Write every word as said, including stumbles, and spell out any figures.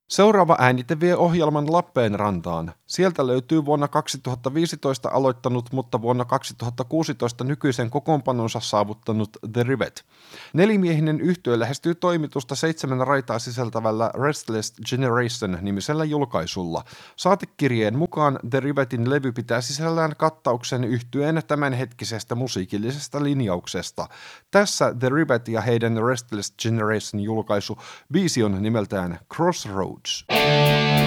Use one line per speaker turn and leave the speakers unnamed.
Seuraava äänite vie ohjelman Lappeenrantaan. Sieltä löytyy vuonna kaksituhattaviisitoista aloittanut, mutta vuonna kaksituhattakuusitoista nykyisen kokoonpanonsa saavuttanut The Rivet. Nelimiehinen yhtye lähestyy toimitusta seitsemän raitaa sisältävällä Restless Generation-nimisellä julkaisulla. Saatekirjeen mukaan The Rivetin levy pitää sisällään kattauksen yhtyeen tämänhetkisestä musiikillisesta linjauksesta. Tässä The Rivet ja heidän Restless Generation-julkaisu. Biisi on nimeltään Crossroads.